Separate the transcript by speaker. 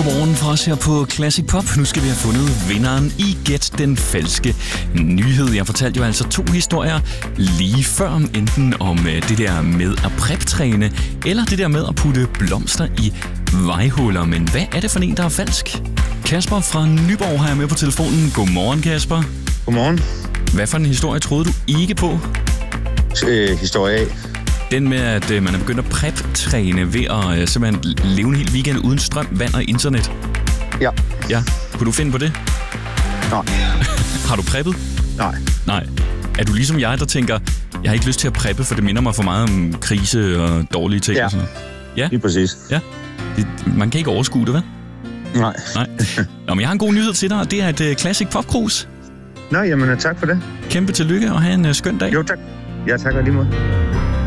Speaker 1: Godmorgen fra os her på Classic Pop. Nu skal vi have fundet vinderen i Gæt den falske nyhed. Jeg fortalte jo altså 2 historier lige før, enten om det der med at prep-træne, eller det der med at putte blomster i vejhuller. Men hvad er det for en, der er falsk? Kasper fra Nyborg har jeg med på telefonen. Godmorgen, Kasper.
Speaker 2: Godmorgen.
Speaker 1: Hvad for en historie troede du ikke på?
Speaker 2: Historie A.
Speaker 1: Den med, at man er begyndt at prep-træne ved at simpelthen leve en hel weekend uden strøm, vand og internet.
Speaker 2: Ja.
Speaker 1: Ja. Kunne du finde på det?
Speaker 2: Nej.
Speaker 1: Har du preppet?
Speaker 2: Nej.
Speaker 1: Er du ligesom jeg, der tænker, jeg har ikke lyst til at preppe, for det minder mig for meget om krise og dårlige ting?
Speaker 2: Ja.
Speaker 1: Og sådan noget? Ja,
Speaker 2: lige præcis.
Speaker 1: Ja. Man kan ikke overskue det, hvad?
Speaker 2: Nej.
Speaker 1: Nå, men jeg har en god nyhed til dig, og det er et Classic Pop-krus.
Speaker 2: Nå, jamen tak for det.
Speaker 1: Kæmpe tillykke, og have en skøn dag.
Speaker 2: Jo, tak. Ja, tak og lige måde.